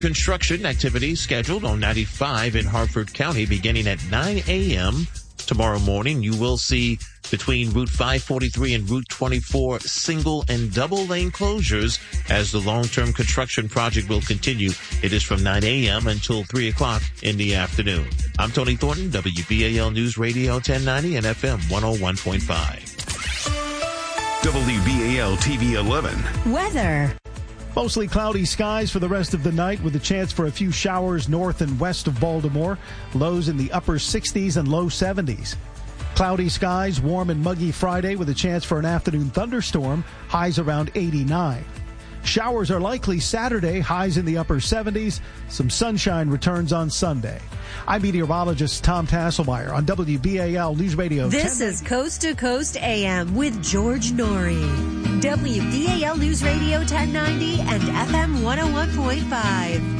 Construction activity scheduled on 95 in Harford County beginning at 9 a.m. Tomorrow morning. You will see between Route 543 and Route 24 single and double lane closures as the long-term construction project will continue. It is from 9 a.m. until 3 o'clock in the afternoon. I'm Tony Thornton, WBAL News Radio 1090 and FM 101.5. WBAL TV 11. Weather. Mostly cloudy skies for the rest of the night with a chance for a few showers north and west of Baltimore. Lows in the upper 60s and low 70s. Cloudy skies, warm and muggy Friday with a chance for an afternoon thunderstorm. Highs around 89. Showers are likely Saturday, highs in the upper 70s. Some sunshine returns on Sunday. I'm meteorologist Tom Tasselmeyer on WBAL News Radio. This is Coast to Coast AM with George Norrie. WBAL News Radio 1090 and FM 101.5.